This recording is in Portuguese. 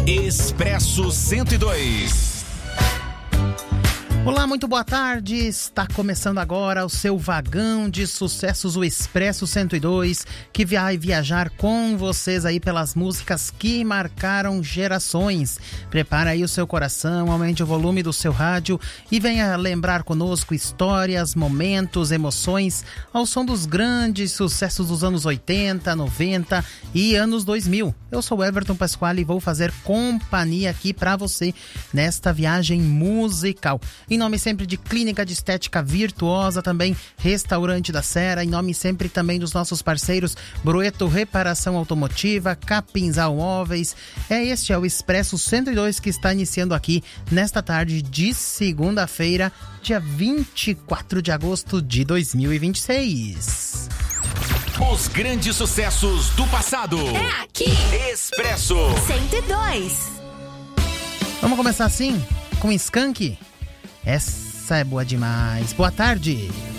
Expresso 102. Olá, muito boa tarde. Está começando agora o seu vagão de sucessos, o Expresso 102, que vai viajar com vocês aí pelas músicas que marcaram gerações. Prepara aí o seu coração, aumente o volume do seu rádio e venha lembrar conosco histórias, momentos, emoções ao som dos grandes sucessos dos anos 80, 90 e anos 2000. Eu sou Everton Pasquale e vou fazer companhia aqui para você nesta viagem musical. Em nome sempre de Clínica de Estética Virtuosa, também Restaurante da Serra, em nome sempre também dos nossos parceiros Broeto Reparação Automotiva, Capinzal Móveis. Este é o Expresso 102 que está iniciando aqui nesta tarde de segunda-feira, dia 24 de agosto de 2026. Os grandes sucessos do passado. É aqui. Expresso 102. Vamos começar assim, com Skank. Essa é boa demais. Boa tarde.